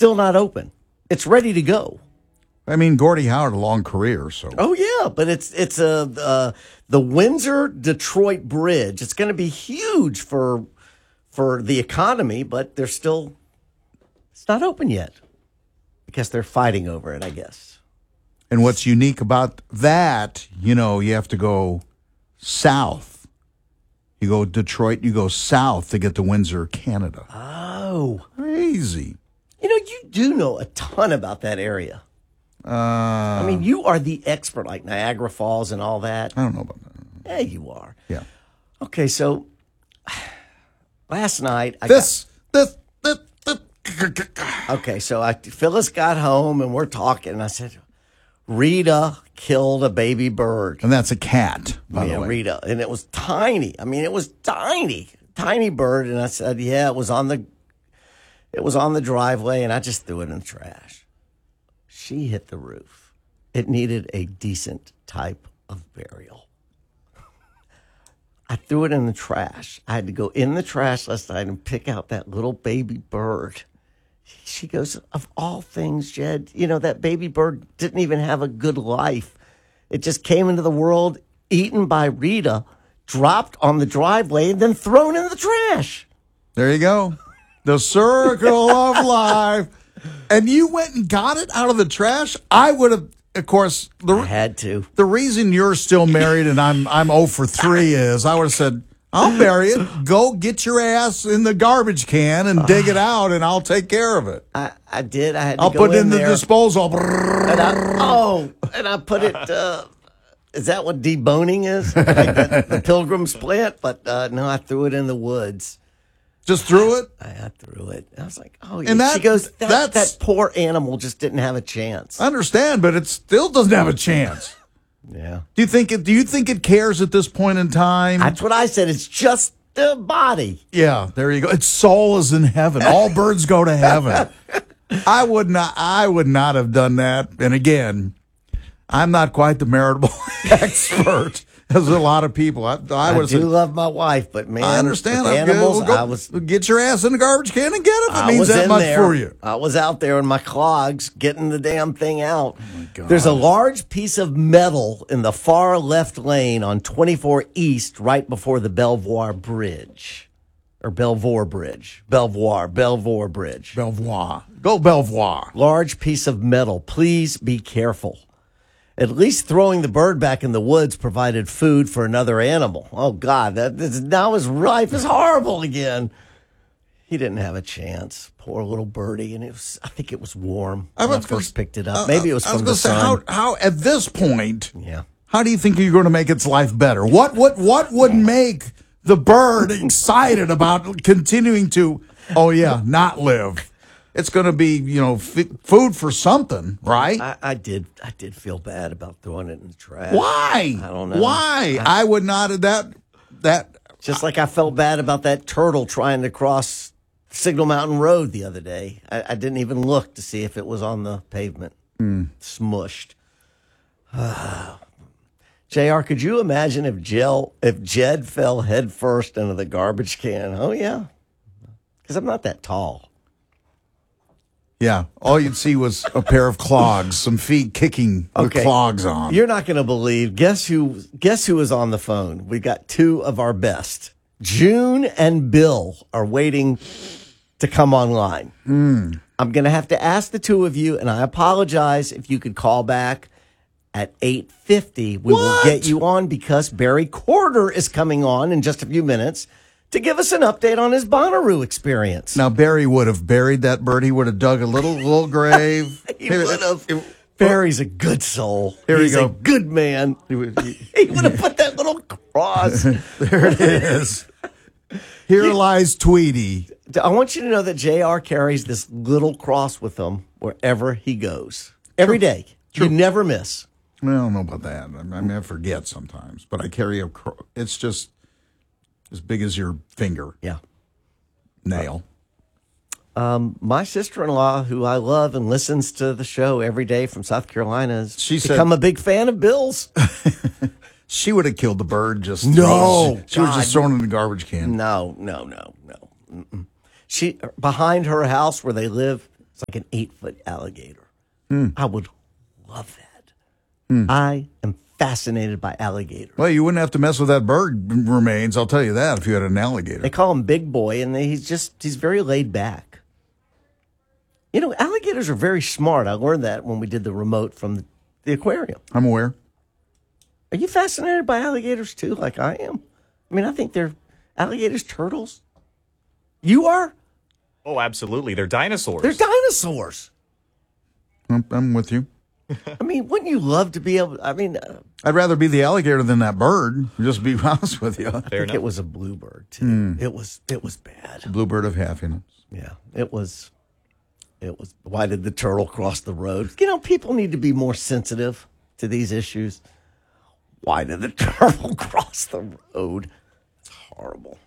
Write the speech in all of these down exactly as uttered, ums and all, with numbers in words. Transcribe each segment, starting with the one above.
still not open. It's ready to go. I mean, Gordie Howe had a long career, so. Oh yeah, but it's it's a uh, the Windsor Detroit Bridge. It's going to be huge for for the economy, but they're still it's not open yet because they're fighting over it, I guess. And what's unique about that, you know, you have to go south. You go Detroit, you go south to get to Windsor, Canada. Oh, crazy! You know, you do know a ton about that area. Uh, I mean, you are the expert, like Niagara Falls and all that. I don't know about that. Yeah, you are. Yeah. Okay, so last night I this, got, this, this, this. Okay, so I, Phyllis got home and we're talking, and I said, Rita killed a baby bird. And that's a cat, by yeah, the way. Rita, and it was tiny. I mean, it was tiny, tiny bird. And I said, yeah, it was on the, it was on the driveway, and I just threw it in the trash. She hit the roof. It needed a decent type of burial. I threw it in the trash. I had to go in the trash last night and pick out that little baby bird. She goes, of all things, Jed, you know, that baby bird didn't even have a good life. It just came into the world, eaten by Rita, dropped on the driveway, and then thrown in the trash. There you go. The circle of life. And you went and got it out of the trash? I would have, of course. The, I had to. The reason you're still married and I'm I'm oh for three is I would have said, I'll bury it. Go get your ass in the garbage can and dig it out, and I'll take care of it. I, I did. I had to I'll go put it in in the there. disposal. And I, oh, and I put it, uh, is that what deboning is? Like the, the pilgrim's plant? But uh, no, I threw it in the woods. Just threw it? I, I threw it. I was like, oh, yeah. And that, she goes, that, that's, that poor animal just didn't have a chance. I understand, but it still doesn't have a chance. Yeah. Do you think it, do you think it cares at this point in time? That's what I said. It's just the body. Yeah, there you go. Its soul is in heaven. All birds go to heaven. I would not I would not have done that. And again, I'm not quite the marital expert as a lot of people. I, I, I would do say, love my wife, but man, I understand. with I'm animals, good. We'll go, I was get your ass in the garbage can and get it. It I means was that in much there. for you. I was out there in my clogs getting the damn thing out. Oh my God. There's a large piece of metal in the far left lane on twenty-four East, right before the Belvoir Bridge. Or Belvoir Bridge. Belvoir. Belvoir Bridge. Belvoir. Go Belvoir. Large piece of metal. Please be careful. At least throwing the bird back in the woods provided food for another animal. Oh, God. That, this, now his life is horrible again. He didn't have a chance. Poor little birdie. And it was, I think it was warm when I, I first picked it up. Uh, Maybe it was I from was the say, sun. How, how, at this point, yeah. how do you think you're going to make its life better? What, what, what would make the bird excited about continuing to, oh, yeah, not live? It's going to be, you know, f- food for something, right? I, I did. I did feel bad about throwing it in the trash. Why? I don't know. Why? I, I would not have that. That just like I felt bad about that turtle trying to cross Signal Mountain Road the other day. I, I didn't even look to see if it was on the pavement. Mm. Smushed. J R, could you imagine if Jel, if Jed fell headfirst into the garbage can? Oh, yeah. Because I'm not that tall. Yeah, all you'd see was a pair of clogs, some feet kicking with Okay. clogs on. You're not going to believe. Guess who? Guess who is on the phone? We got two of our best. June and Bill are waiting to come online. Mm. I'm going to have to ask the two of you, and I apologize if you could call back at eight fifty. We What? will get you on because Barry Corder is coming on in just a few minutes to give us an update on his Bonnaroo experience. Now Barry would have buried that bird. He would have dug a little little grave. He would have. Barry's a good soul. Here He's you go. a good man. He would, he, He would have put that little cross. there it is. Here lies Tweety. I want you to know that J R carries this little cross with him wherever he goes. Every day. You never miss. Well, I don't know about that. I mean, I forget sometimes, but I carry a. Cro- it's just as big as your finger Yeah. nail. Um, my sister-in-law, who I love and listens to the show every day from South Carolina, has She said- become a big fan of Bill's. She would have killed the bird. Just No, she, she was God. just thrown in the garbage can. No, no, no, no. Mm-mm. She behind her house where they live It's like an eight-foot alligator. Mm. I would love that. Mm. I am fascinated by alligators. Well, you wouldn't have to mess with that bird remains, I'll tell you that, if you had an alligator. They call him Big Boy, and they, he's just, he's very laid back. You know, alligators are very smart. I learned that when we did the remote from the, the aquarium. I'm aware. Are you fascinated by alligators, too, like I am? I mean, I think they're alligators, turtles. You are? Oh, absolutely. They're dinosaurs. They're dinosaurs. I'm, I'm with you. I mean, wouldn't you love to be able, I mean. Uh, I'd rather be the alligator than that bird, just to be honest with you. I think enough. It was a bluebird, too. Mm. It was, it was bad. Bluebird of happiness. Yeah, it was, it was, why did the turtle cross the road? You know, people need to be more sensitive to these issues. Why did the turtle cross the road? It's horrible.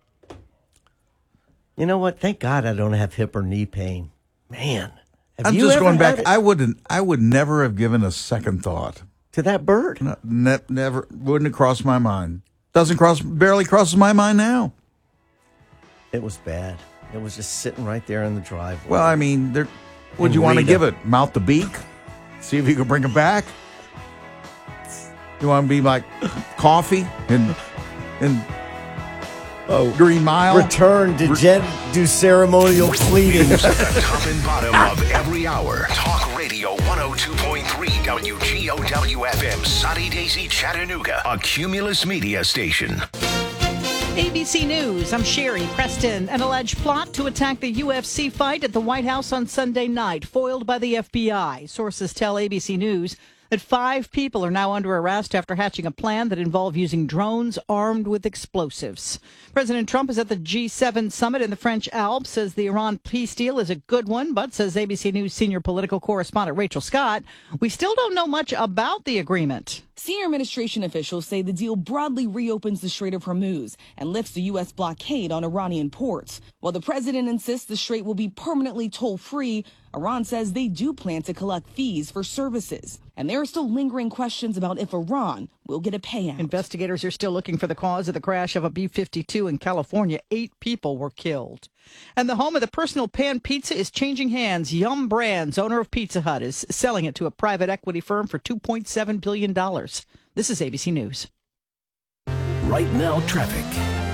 You know what? Thank God I don't have hip or knee pain. Man. Have I'm you just ever going back. it? I wouldn't. I would never have given a second thought to that bird. No, ne- never wouldn't have crossed my mind. Doesn't cross. Barely crosses my mind now. It was bad. It was just sitting right there in the driveway. Well, I mean, there. Would you want to give it? Mount the beak. See if you can bring it back. You want to be like coffee and and. Oh, Green Mile. Return to Jed do ceremonial cleaning. The top and bottom of every hour. Talk Radio one oh two point three W G O W F M, Sunny Daisy, Chattanooga, a Cumulus media station. A B C News, I'm Sherry Preston. An alleged plot to attack the U F C fight at the White House on Sunday night, foiled by the F B I. Sources tell A B C News that five people are now under arrest after hatching a plan that involved using drones armed with explosives. President Trump is at the G seven summit in the French Alps, says the Iran peace deal is a good one, but, says A B C News senior political correspondent Rachel Scott, we still don't know much about the agreement. Senior administration officials say the deal broadly reopens the Strait of Hormuz and lifts the U S blockade on Iranian ports. While the president insists the strait will be permanently toll-free, Iran says they do plan to collect fees for services. And there are still lingering questions about if Iran will get a payout. Investigators are still looking for the cause of the crash of a B fifty-two in California. Eight people were killed. And the home of the personal pan pizza is changing hands. Yum Brands, owner of Pizza Hut, is selling it to a private equity firm for two point seven billion dollars. This is A B C News. Right now, traffic.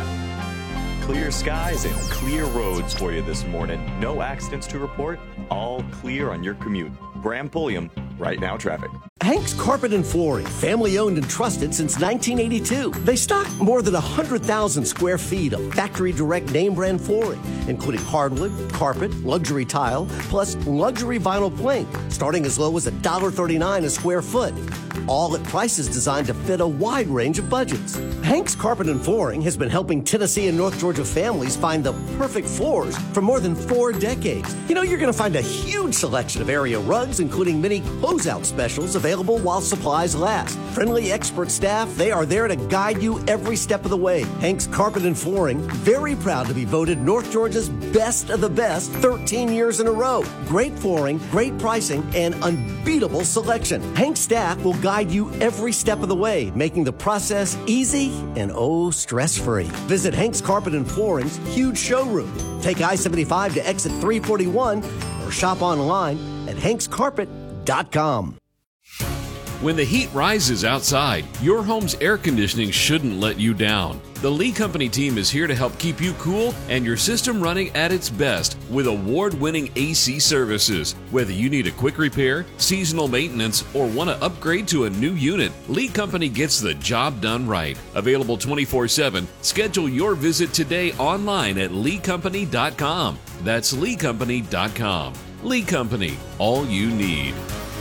Clear skies and clear roads for you this morning. No accidents to report. All clear on your commute. Bram Pulliam, Right Now Traffic. Hank's Carpet and Flooring, family owned and trusted since nineteen eighty-two. They stock more than one hundred thousand square feet of factory direct name brand flooring, including hardwood, carpet, luxury tile, plus luxury vinyl plank, starting as low as one dollar thirty-nine a square foot. All at prices designed to fit a wide range of budgets. Hank's Carpet and Flooring has been helping Tennessee and North Georgia families find the perfect floors for more than four decades. You know, you're going to find a huge selection of area rugs, including many closeout specials available while supplies last. Friendly expert staff, they are there to guide you every step of the way. Hank's Carpet and Flooring, very proud to be voted North Georgia's best of the best thirteen years in a row. Great flooring, great pricing, and unbeatable selection. Hank's staff will guide you every step of the way, making the process easy and oh, stress-free. Visit Hank's Carpet and Flooring's huge showroom. Take I seventy-five to exit three forty-one or shop online at hanks carpet dot com. When the heat rises outside, your home's air conditioning shouldn't let you down. The Lee Company team is here to help keep you cool and your system running at its best with award-winning A C services. Whether you need a quick repair, seasonal maintenance, or want to upgrade to a new unit, Lee Company gets the job done right. Available twenty-four seven, schedule your visit today online at lee company dot com. That's lee company dot com. Lee Company, all you need.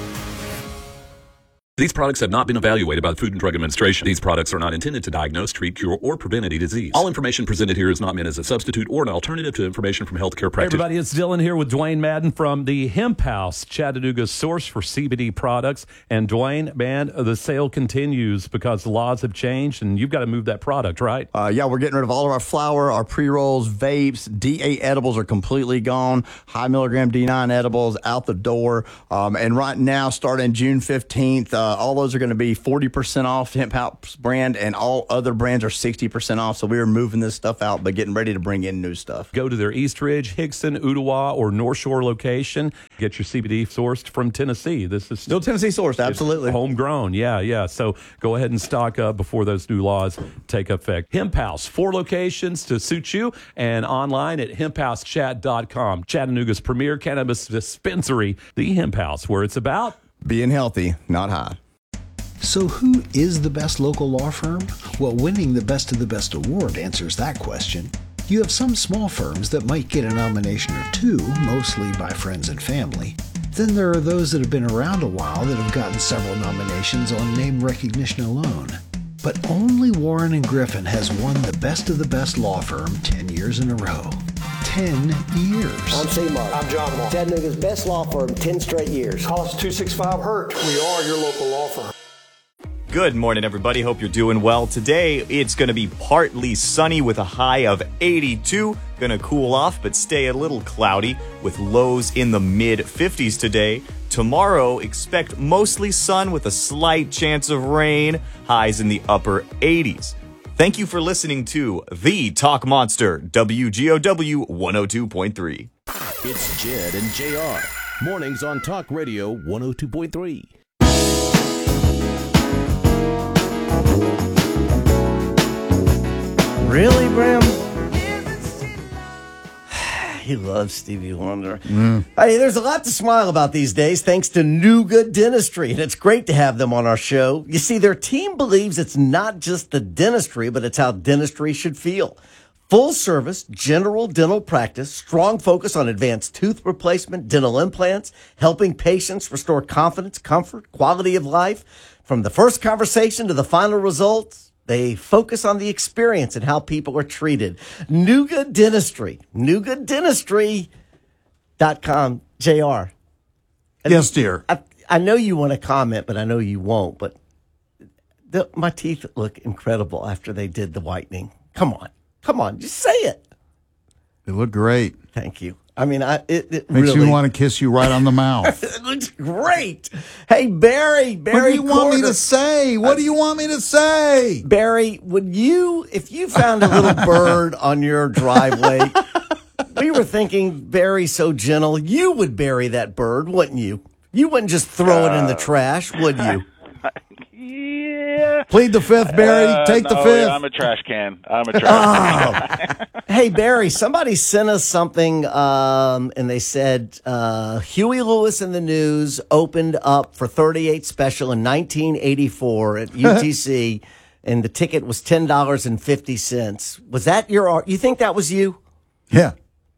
These products have not been evaluated by the Food and Drug Administration. These products are not intended to diagnose, treat, cure, or prevent any disease. All information presented here is not meant as a substitute or an alternative to information from healthcare practitioners. Hey everybody, it's Dylan here with Dwayne Madden from the Hemp House, Chattanooga's source for C B D products. And Dwayne, man, the sale continues because the laws have changed, and you've got to move that product, right? Uh, yeah, we're getting rid of all of our flour, our pre-rolls, vapes. D eight edibles are completely gone. High milligram D nine edibles out the door. Um, and right now, starting June fifteenth, uh, all those are going to be forty percent off Hemp House brand, and all other brands are sixty percent off. So we are moving this stuff out, but getting ready to bring in new stuff. Go to their East Ridge, Hickson, Ottawa, or North Shore location. Get your C B D sourced from Tennessee. This is still Tennessee sourced, absolutely. Homegrown, yeah, yeah. So go ahead and stock up before those new laws take effect. Hemp House, four locations to suit you, and online at hemp house chat dot com. Chattanooga's premier cannabis dispensary, the Hemp House, where it's about being healthy, not high. So who is the best local law firm? Well, winning the Best of the Best award answers that question. You have some small firms that might get a nomination or two, mostly by friends and family. Then there are those that have been around a while that have gotten several nominations on name recognition alone. But only Warren and Griffin has won the Best of the Best law firm ten years in a row. ten years. I'm C-Mark. I'm John Mark. Chattanooga's best law firm, ten straight years. Call us two six five hurt. We are your local law firm. Good morning, everybody. Hope you're doing well. Today, it's going to be partly sunny with a high of eighty-two. Going to cool off, but stay a little cloudy with lows in the mid fifties today. Tomorrow, expect mostly sun with a slight chance of rain. Highs in the upper eighties. Thank you for listening to The Talk Monster, W G O W one oh two point three. It's Jed and J R. Mornings on Talk Radio one oh two point three. Really, Bram? He loves Stevie Wonder. Mm. Hey, there's a lot to smile about these days thanks to New Good Dentistry, and it's great to have them on our show. You see, their team believes it's not just the dentistry, but it's how dentistry should feel. Full service, general dental practice, strong focus on advanced tooth replacement, dental implants, helping patients restore confidence, comfort, quality of life. From the first conversation to the final results, they focus on the experience and how people are treated. New Good Dentistry. new good dentistry dot com, J R. Yes, dear. I, I know you want to comment, but I know you won't. But the, my teeth look incredible after they did the whitening. Come on. Come on. Just say it. They look great. Thank you. I mean, I it, it Makes really you want to kiss you right on the mouth. It looks great. Hey, Barry, Barry. What do you want me Corder. to say? What do you want me to say? Barry, would you, if you found a little bird on your driveway, we were thinking Barry's so gentle, you would bury that bird, wouldn't you? You wouldn't just throw uh, it in the trash, would you? Yeah. Plead the fifth, Barry. Uh, Take no, the fifth. I'm a trash can. I'm a trash can. Hey, Barry, somebody sent us something, um, and they said uh, Huey Lewis in the News opened up for thirty-eight special in nineteen eighty-four at U T C, and the ticket was ten dollars and fifty cents. Was that your, you think that was you? Yeah.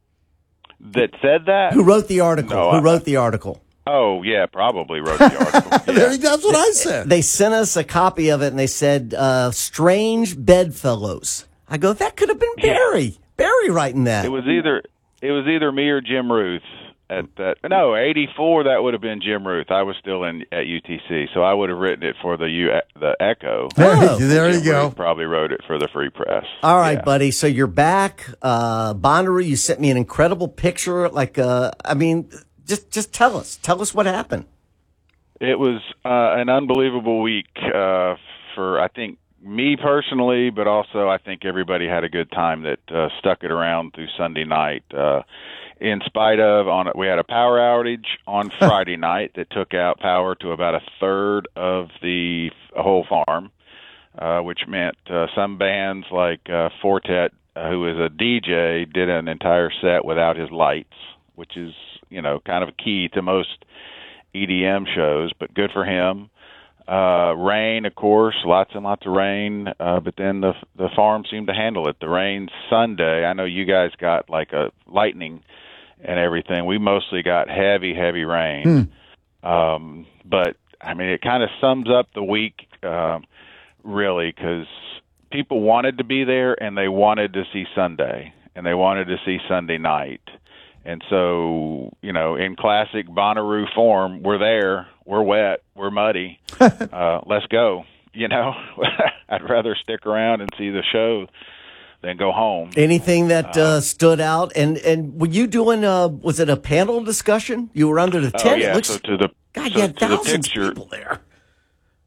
That said that? Who wrote the article? No, Who I, wrote the article? Oh, yeah, probably wrote the article. Yeah. That's what I said. They sent us a copy of it, and they said, uh, Strange Bedfellows. I go, that could have been Barry. Yeah. Barry writing that. It was either it was either me or Jim Ruth at that. No, eighty-four, that would have been Jim Ruth. I was still in at U T C, so I would have written it for the U, the Echo. Oh, there Jim you go. Ruth probably wrote it for the Free Press. All right, yeah. buddy. So you're back. Uh, Bonnaroo, you sent me an incredible picture. Like, uh, I mean, just just tell us. Tell us what happened. It was uh, an unbelievable week uh, for, I think, me personally, but also I think everybody had a good time that uh, stuck it around through Sunday night. Uh, in spite of, on we had a power outage on Friday night that took out power to about a third of the whole farm, uh, which meant uh, some bands like uh, Fortet, uh, who is a D J, did an entire set without his lights, which is, you know, kind of key to most E D M shows, but good for him. Uh, rain, of course, lots and lots of rain, uh, but then the the farm seemed to handle it. The rain Sunday, I know you guys got like a lightning and everything. We mostly got heavy, heavy rain. Hmm. Um, but, I mean, it kind of sums up the week, uh, really, because people wanted to be there and they wanted to see Sunday and they wanted to see Sunday night. And so, you know, in classic Bonnaroo form, we're there, we're wet, we're muddy, uh, let's go. You know, I'd rather stick around and see the show than go home. Anything that uh, uh, stood out? And and were you doing, uh, was it a panel discussion? You were under the tent? Oh, yeah, it looks, so to the, God, so you had to the thousands picture, of people there.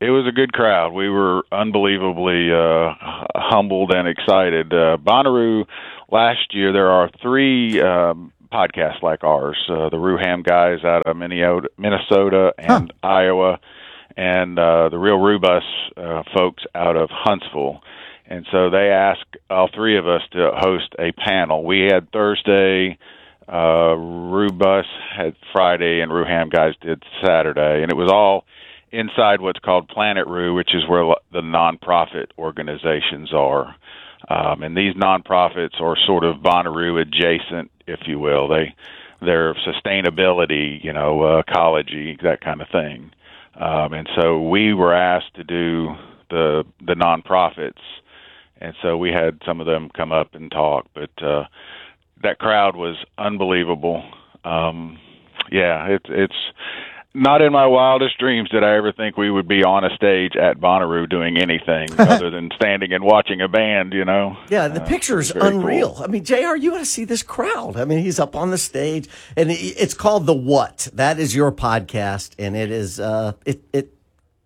It was a good crowd. We were unbelievably uh, humbled and excited. Uh, Bonnaroo, last year, there are three um, podcasts like ours. Uh, the Ruham guys out of Minnesota and huh. Iowa, and uh, the Real Rubus uh, folks out of Huntsville. And so they asked all three of us to host a panel. We had Thursday, uh, Rubus had Friday, and Ruham guys did Saturday. And it was all inside what's called Planet Roo, which is where the nonprofit organizations are. Um, and these nonprofits are sort of Bonnaroo adjacent, if you will. They, they're sustainability, you know, uh, ecology, that kind of thing. Um, and so we were asked to do the the nonprofits, and so we had some of them come up and talk. But uh, that crowd was unbelievable. Um, yeah, it's it's not in my wildest dreams did I ever think we would be on a stage at Bonnaroo doing anything other than standing and watching a band, you know. Yeah, the uh, picture's unreal. Cool. I mean, J R, you got to see this crowd. I mean, he's up on the stage, and it's called The What. That is your podcast, and it is uh, it it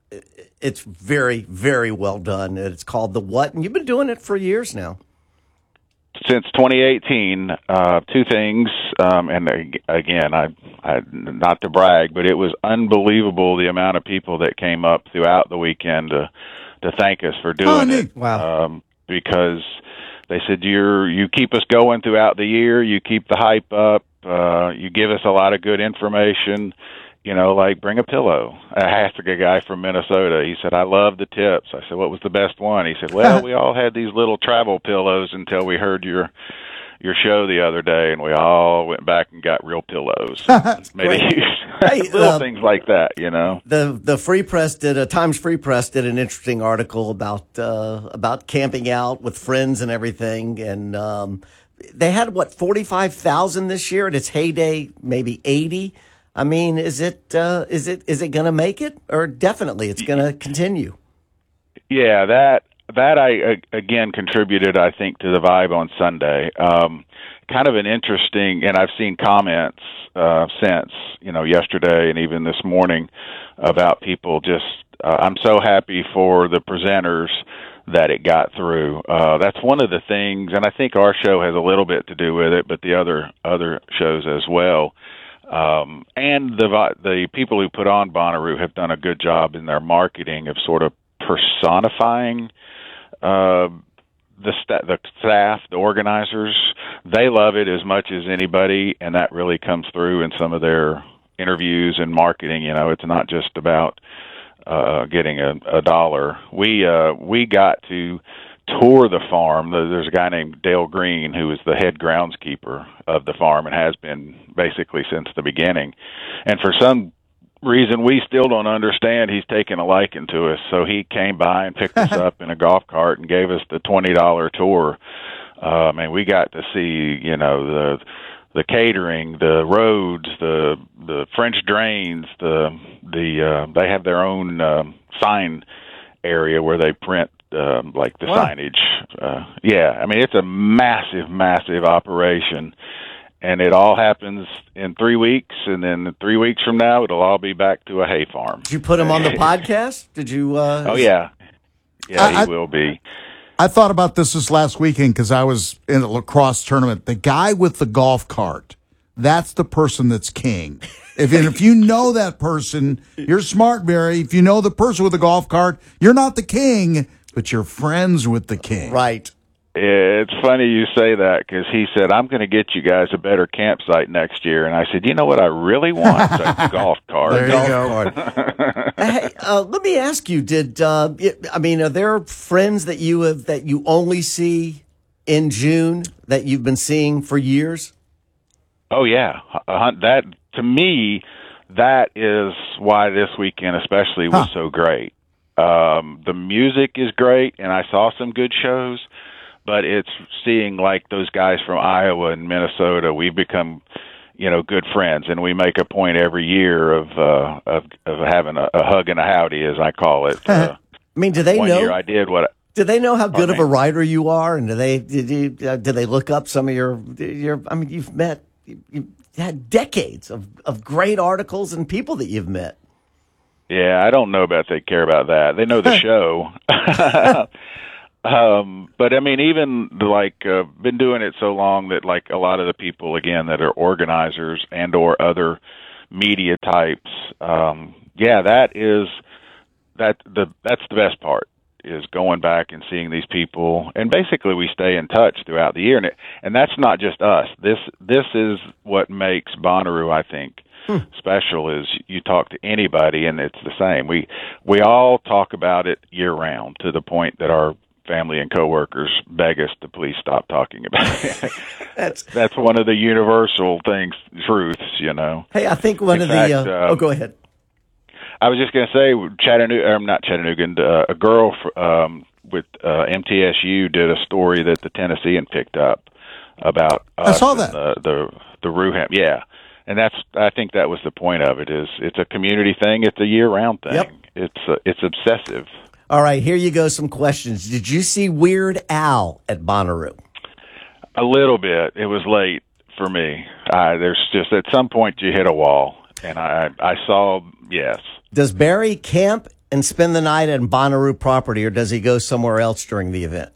it's very, very well done. It's called The What, and you've been doing it for years now. Since twenty eighteen, uh, two things, um, and again, I, I, not to brag, but it was unbelievable the amount of people that came up throughout the weekend to to thank us for doing oh, it. Wow! Um, because they said you're you keep us going throughout the year, you keep the hype up, uh, you give us a lot of good information. You know, like bring a pillow. I asked a guy from Minnesota. He said, I love the tips. I said, what was the best one? He said, well, we all had these little travel pillows until we heard your your show the other day, and we all went back and got real pillows. Maybe hey, little uh, things like that, you know. The the Free Press did, a Times Free Press did an interesting article about uh, about camping out with friends and everything, and um, they had, what, forty-five thousand this year, at its heyday, maybe eighty. I mean, is it uh, is it is it going to make it, or definitely it's going to continue? Yeah, that that I again contributed, I think, to the vibe on Sunday. Um, kind of an interesting, and I've seen comments uh, since, you know, yesterday and even this morning about people just. Uh, I'm so happy for the presenters that it got through. Uh, that's one of the things, and I think our show has a little bit to do with it, but the other other shows as well. Um, and the the people who put on Bonnaroo have done a good job in their marketing of sort of personifying uh, the, sta- the staff, the organizers. They love it as much as anybody, and that really comes through in some of their interviews and marketing. You know, it's not just about uh, getting a, a dollar. We uh, we got to tour the farm. There's a guy named Dale Green who is the head groundskeeper of the farm and has been basically since the beginning. And for some reason we still don't understand, he's taken a liking to us. So he came by and picked us up in a golf cart and gave us the twenty dollar tour. Um, and we got to see, you know, the the catering, the roads, the the French drains, the the uh, they have their own uh, sign area where they print Um, like the wow. signage. Uh, yeah, I mean, it's a massive, massive operation, and it all happens in three weeks, and then three weeks from now, it'll all be back to a hay farm. Did you put him on the podcast? Did you? Uh, oh, yeah. Yeah, I, he I, will be. I thought about this this last weekend because I was in a lacrosse tournament. The guy with the golf cart, that's the person that's king. If and if you know that person, you're smart, Barry. If you know the person with the golf cart, you're not the king, but you're friends with the king. Right. It's funny you say that because he said, I'm going to get you guys a better campsite next year. And I said, you know what I really want? It's a golf cart. There you golf go. Cart. Hey, uh, let me ask you, did, uh, I mean, are there friends that you have, that you only see in June that you've been seeing for years? Oh, yeah. Uh, that, to me, that is why this weekend especially was huh. so great. Um, the music is great, and I saw some good shows, but it's seeing like those guys from Iowa and Minnesota. We've become, you know, good friends, and we make a point every year of uh, of, of having a, a hug and a howdy, as I call it. Uh, I mean, do they one know? Year I did what? I, do they know how good oh, of a writer you are, and do they did you uh, do they look up some of your your? I mean, you've met you've had decades of of great articles and people that you've met. Yeah, I don't know about they care about that. They know the show. um, but, I mean, even, like, uh, been doing it so long that, like, a lot of the people, again, that are organizers and or other media types, um, yeah, that is that the that's the best part, is going back and seeing these people. And basically we stay in touch throughout the year. And, it, and that's not just us. This this is what makes Bonnaroo, I think, Hmm. special, is you talk to anybody and it's the same. We we all talk about it year round, to the point that our family and coworkers beg us to please stop talking about it. that's that's one of the universal things, truths, you know. Hey, I think one In of fact, the. Uh, uh, oh, go ahead. I was just going to say, Chattanooga, um, not Chattanooga, uh, a girl um, with uh, M T S U did a story that the Tennessean picked up about. I us saw and that. The the, the Ruham, yeah. And that's, I think that was the point of it, is it's a community thing. It's a year-round thing. Yep. It's uh, it's obsessive. All right, here you go. Some questions. Did you see Weird Al at Bonnaroo? A little bit. It was late for me. Uh, there's just, at some point you hit a wall, and I I saw, yes. Does Barry camp and spend the night at Bonnaroo property, or does he go somewhere else during the event?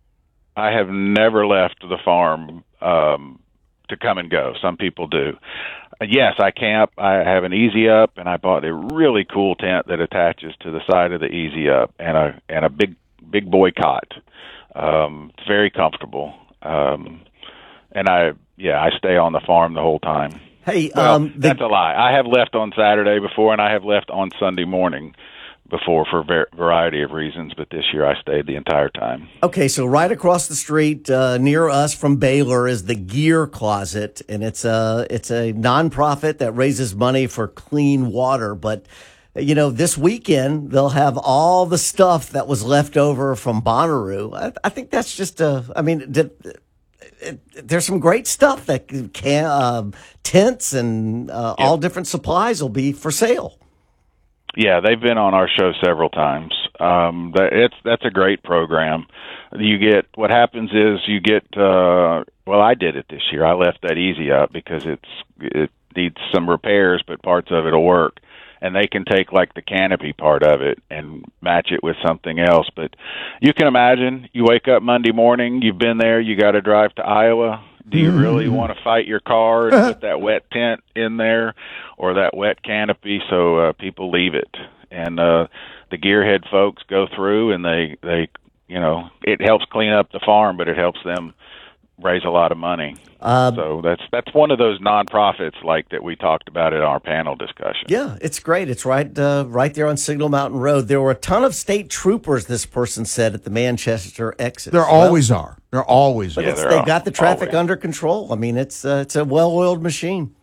I have never left the farm um, to come and go. Some people do. Yes, I camp. I have an Easy Up, and I bought a really cool tent that attaches to the side of the Easy Up, and a and a big big boy cot. Um, it's very comfortable, um, and I yeah I stay on the farm the whole time. Hey, well, um, the, that's a lie. I have left on Saturday before, and I have left on Sunday morning before for a variety of reasons, but this year I stayed the entire time. Okay, so right across the street uh, near us from Baylor is the Gear Closet, and it's a it's a nonprofit that raises money for clean water. But you know, this weekend they'll have all the stuff that was left over from Bonnaroo. I, I think that's just a. I mean, did, it, there's some great stuff that can uh, tents and uh, yep. all different supplies will be for sale. Yeah, they've been on our show several times. Um, that, it's that's a great program. You get what happens is you get. Uh, well, I did it this year. I left that Easy Up because it's it needs some repairs, but parts of it'll work, and they can take like the canopy part of it and match it with something else. But you can imagine, you wake up Monday morning, you've been there, you got to drive to Iowa. Do you really want to fight your car and put that wet tent in there or that wet canopy? So uh, people leave it. And uh, the Gearhead folks go through and they, they, you know, it helps clean up the farm, but it helps them raise a lot of money. Uh, so that's that's one of those nonprofits like that we talked about at our panel discussion. Yeah, it's great. It's right uh, right there on Signal Mountain Road. There were a ton of state troopers, this person said, at the Manchester exit. There well, always are. There always but are. Yeah, they got the traffic always. under control. I mean, it's uh, it's a well-oiled machine.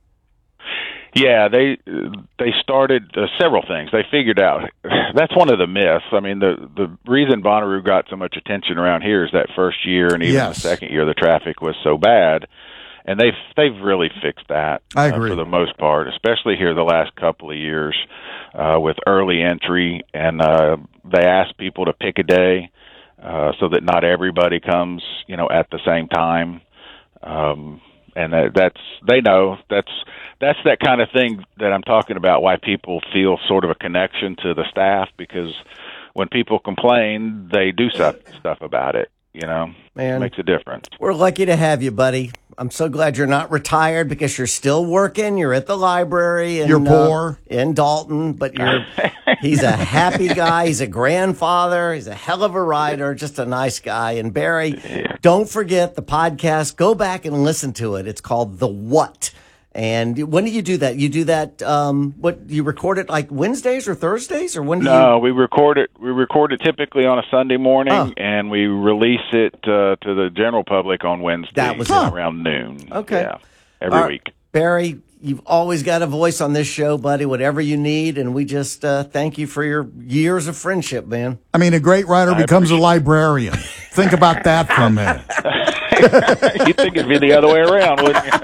Yeah, they they started uh, several things. They figured out that's one of the myths. I mean, the the reason Bonnaroo got so much attention around here is that first year and even yes. the second year the traffic was so bad, and they've they've really fixed that. I agree uh, for the most part, especially here the last couple of years uh, with early entry, and uh, they ask people to pick a day uh, so that not everybody comes, you know, at the same time. Um, And that, that's they know that's that's that kind of thing that I'm talking about. Why people feel sort of a connection to the staff, because when people complain, they do stuff stuff about it. You know, Man, it makes a difference. We're lucky to have you, buddy. I'm so glad you're not retired because you're still working. You're at the library. And, you're poor uh, in Dalton, but you're. He's a happy guy. He's a grandfather. He's a hell of a rider. Just a nice guy. And Barry, yeah. don't forget the podcast. Go back and listen to it. It's called The What. And when do you do that? You do that, um, what, you record it like Wednesdays or Thursdays? Or when do no, you? we record it, we record it typically on a Sunday morning, oh. and we release it uh, to the general public on Wednesday that was around noon. Okay. Yeah, every right. week. Barry, you've always got a voice on this show, buddy, whatever you need. And we just uh, thank you for your years of friendship, man. I mean, a great writer I becomes a librarian. Think about that for a minute. You'd think it'd be the other way around, wouldn't you?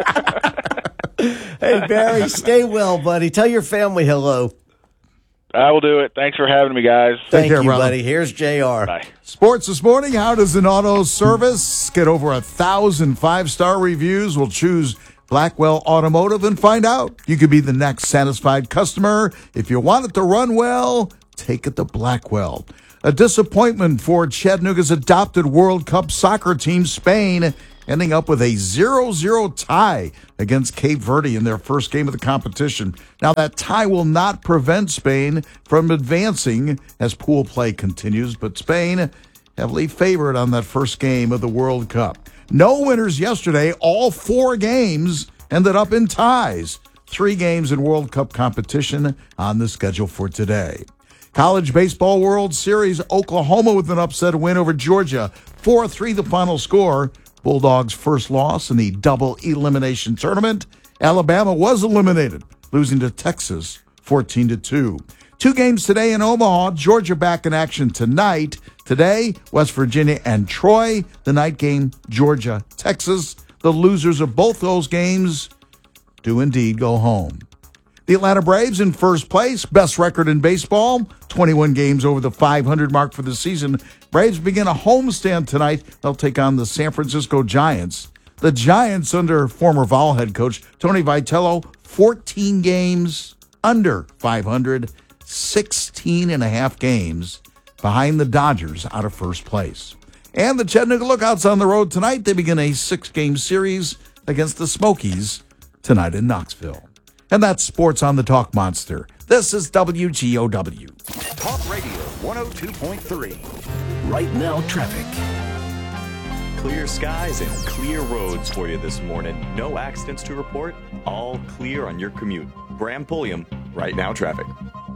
Hey, Barry, stay well, buddy. Tell your family hello. I will do it. Thanks for having me, guys. Thank care, you, brother. buddy. Here's J R. Bye. Sports this morning. How does an auto service get over a thousand five-star reviews? We'll choose Blackwell Automotive and find out. You could be the next satisfied customer. If you want it to run well, take it to Blackwell. A disappointment for Chattanooga's adopted World Cup soccer team, Spain, ending up with a zero zero tie against Cape Verde in their first game of the competition. Now, that tie will not prevent Spain from advancing as pool play continues, but Spain heavily favored on that first game of the World Cup. No winners yesterday. All four games ended up in ties. Three games in World Cup competition on the schedule for today. College Baseball World Series, Oklahoma with an upset win over Georgia. four three the final score. Bulldogs' first loss in the double elimination tournament. Alabama was eliminated, losing to Texas fourteen to two. Two games today in Omaha. Georgia back in action tonight. Today, West Virginia and Troy. The night game, Georgia, Texas. The losers of both those games do indeed go home. The Atlanta Braves in first place, best record in baseball, twenty-one games over the five hundred mark for the season. Braves begin a homestand tonight. They'll take on the San Francisco Giants. The Giants, under former Vol head coach Tony Vitello, fourteen games under five hundred, sixteen and a half games behind the Dodgers out of first place. And the Chattanooga Lookouts on the road tonight. They begin a six-game series against the Smokies tonight in Knoxville. And that's Sports on the Talk Monster. This is W G O W. Talk Radio one oh two point three. Right now, traffic. Clear skies and clear roads for you this morning. No accidents to report. All clear on your commute. Bram Pulliam, Right Now Traffic.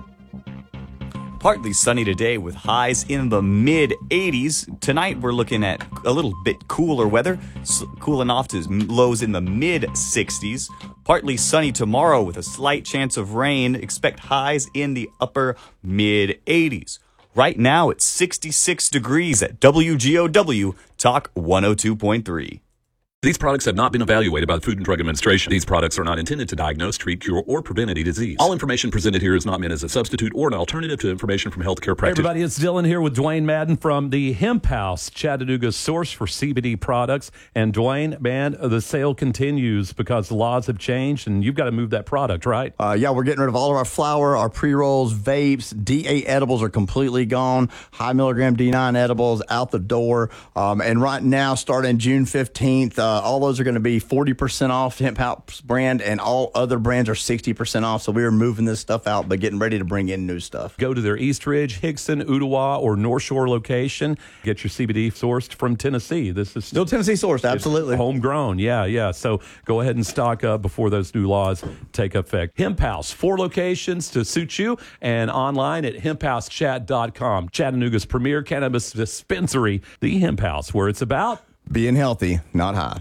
Partly sunny today with highs in the mid eighties. Tonight we're looking at a little bit cooler weather, cooling off to lows in the mid sixties. Partly sunny tomorrow with a slight chance of rain. Expect highs in the upper mid eighties. Right now it's sixty-six degrees at W G O W Talk one oh two point three. These products have not been evaluated by the Food and Drug Administration. These products are not intended to diagnose, treat, cure, or prevent any disease. All information presented here is not meant as a substitute or an alternative to information from healthcare Hey practitioners. everybody, it's Dylan here with Dwayne Madden from the Hemp House, Chattanooga's source for C B D products. And Dwayne, man, the sale continues because the laws have changed and you've got to move that product, right? Uh, yeah, we're getting rid of all of our flour, our pre-rolls, vapes, D eight edibles are completely gone. High milligram D nine edibles out the door. Um, and right now, starting June fifteenth, uh, all those are going to be forty percent off Hemp House brand, and all other brands are sixty percent off. So we are moving this stuff out, but getting ready to bring in new stuff. Go to their East Ridge, Hickson, Ottawa, or North Shore location. Get your C B D sourced from Tennessee. This is still Tennessee sourced, absolutely. Homegrown, yeah, yeah. So go ahead and stock up before those new laws take effect. Hemp House, four locations to suit you, and online at hemp house chat dot com. Chattanooga's premier cannabis dispensary, the Hemp House, where it's about being healthy, not high.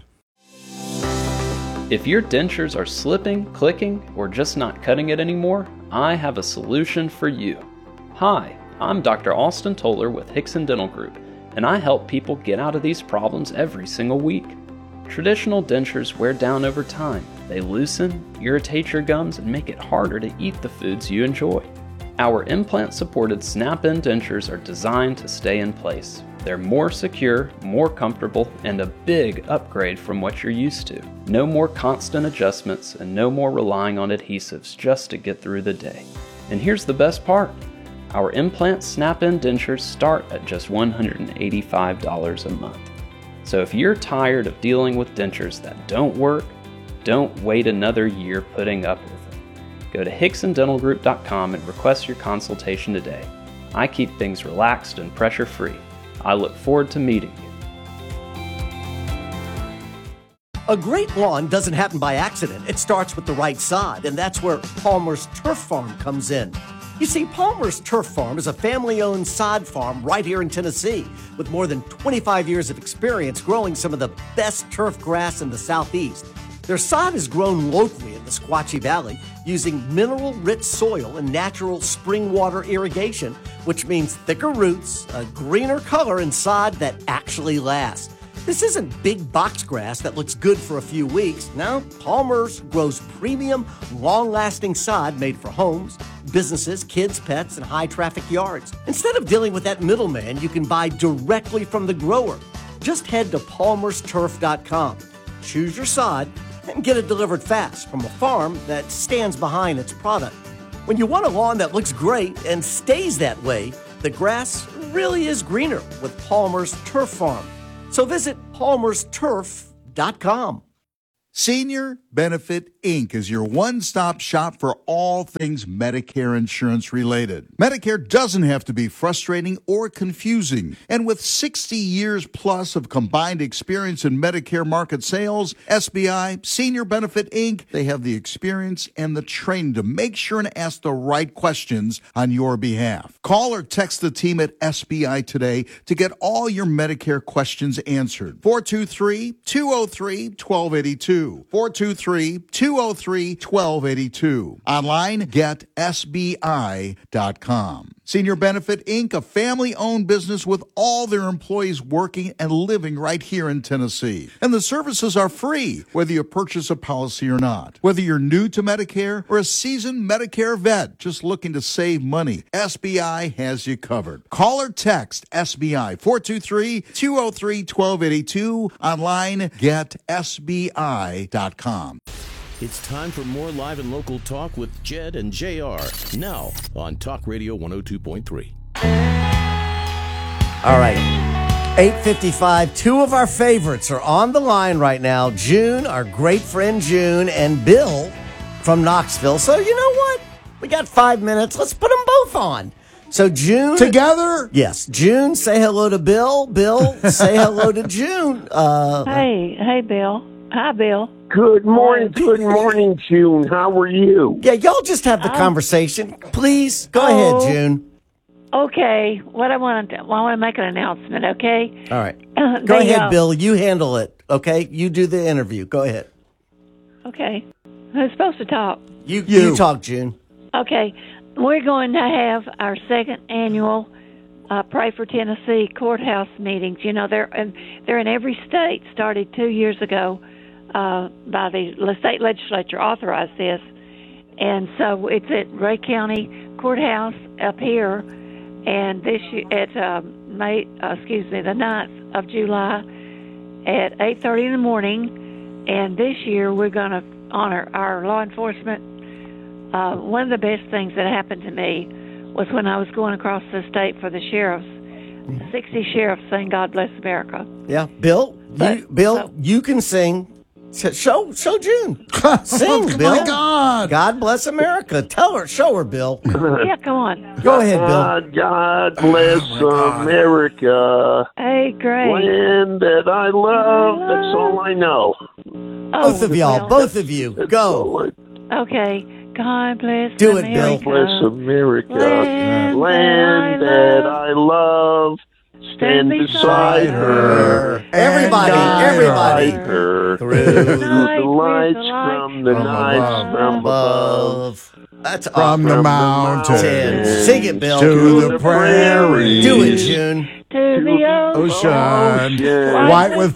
If your dentures are slipping, clicking, or just not cutting it anymore, I have a solution for you. Hi, I'm Doctor Austin Toller with Hickson Dental Group, and I help people get out of these problems every single week. Traditional dentures wear down over time. They loosen, irritate your gums, and make it harder to eat the foods you enjoy. Our implant-supported snap-in dentures are designed to stay in place. They're more secure, more comfortable, and a big upgrade from what you're used to. No more constant adjustments and no more relying on adhesives just to get through the day. And here's the best part. Our implant snap-in dentures start at just one hundred eighty-five dollars a month. So if you're tired of dealing with dentures that don't work, don't wait another year putting up with them. Go to hickson dental group dot com and request your consultation today. I keep things relaxed and pressure-free. I look forward to meeting you. A great lawn doesn't happen by accident. It starts with the right sod, and that's where Palmer's Turf Farm comes in. You see, Palmer's Turf Farm is a family-owned sod farm right here in Tennessee with more than twenty-five years of experience growing some of the best turf grass in the Southeast. Their sod is grown locally in the Squatchy Valley using mineral-rich soil and natural spring water irrigation, which means thicker roots, a greener color, and sod that actually lasts. This isn't big box grass that looks good for a few weeks. No, Palmer's grows premium, long-lasting sod made for homes, businesses, kids, pets, and high-traffic yards. Instead of dealing with that middleman, you can buy directly from the grower. Just head to palmers turf dot com. Choose your sod, and get it delivered fast from a farm that stands behind its product. When you want a lawn that looks great and stays that way, the grass really is greener with Palmer's Turf Farm. So visit palmers turf dot com. Senior Benefit Incorporated is your one-stop shop for all things Medicare insurance related. Medicare doesn't have to be frustrating or confusing. And with sixty years plus of combined experience in Medicare market sales, S B I, Senior Benefit Incorporated, they have the experience and the training to make sure and ask the right questions on your behalf. Call or text the team at S B I today to get all your Medicare questions answered. four two three, two oh three, one two eight two. four two three, two oh three, one two eight two. Online, get S B I dot com. Senior Benefit Incorporated, a family-owned business with all their employees working and living right here in Tennessee. And the services are free, whether you purchase a policy or not. Whether you're new to Medicare or a seasoned Medicare vet just looking to save money, S B I has you covered. Call or text S B I, four two three, two oh three, one two eight two. Online, get S B I dot com. It's time for more live and local talk with Jed and J R. Now on Talk Radio one oh two point three. All right. eight fifty-five. Two of our favorites are on the line right now. June, our great friend June, and Bill from Knoxville. So you know what? We got five minutes. Let's put them both on. So June. Together? Yes. June, say hello to Bill. Bill, say hello to June. Uh, hey, hey, Bill. Hi, Bill. Good morning, good morning, June. How are you? Yeah, y'all just have the Oh. conversation. Please, go Oh. ahead, June. Okay, what I want to, well, I want to make an announcement. Okay. All right. Uh, Go the, ahead, uh, Bill. You handle it, okay? You do the interview. Go ahead. Okay. Who's supposed to talk? You, you. talk, June. Okay, we're going to have our second annual uh, Pray for Tennessee courthouse meetings. You know, they're in, they're in every state. Started two years ago uh, by the state legislature authorized this, and so it's at Ray County Courthouse up here, and this year at uh, May, uh, excuse me, the ninth of July at eight thirty in the morning. And this year we're going to honor our law enforcement. Uh, one of the best things that happened to me was when I was going across the state for the sheriffs. sixty sheriffs saying "God Bless America." Yeah, Bill. But- you, Bill, you can sing. S- Show, show June. Sing, Oh, Bill. my God. God bless America. Tell her, show her, Bill. Yeah, come on. Go ahead, Bill. God, God bless America. Hey, great. Land that I love. That's all I know. Both of y'all, well. both of you, go. Okay. God bless Do it, Bill. America. God bless America. Land Land that I love. Stand beside her. Everybody, everybody. Her. Through the night, lights through the lights from the from nights from above. above. That's From the mountains mountains. Sing it, Bill. to the prairie. Do it, June. To the ocean. Ocean, White white with with